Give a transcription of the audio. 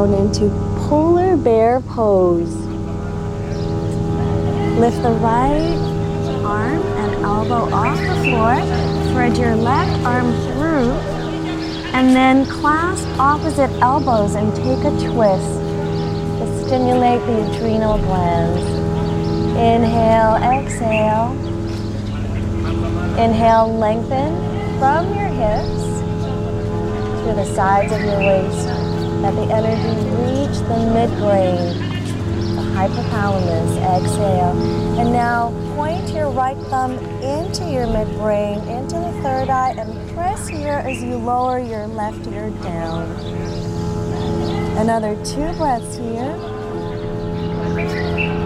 down into polar bear pose. Lift the right arm and elbow off the floor. Thread your left arm through. And then clasp opposite elbows and take a twist to stimulate the adrenal glands. Inhale, exhale. Inhale, lengthen from your hips to the sides of your waist. Let the energy reach the midbrain, the hypothalamus. Exhale. And now point your right thumb into your midbrain, into the third eye, and press here as you lower your left ear down. Another 2 breaths here.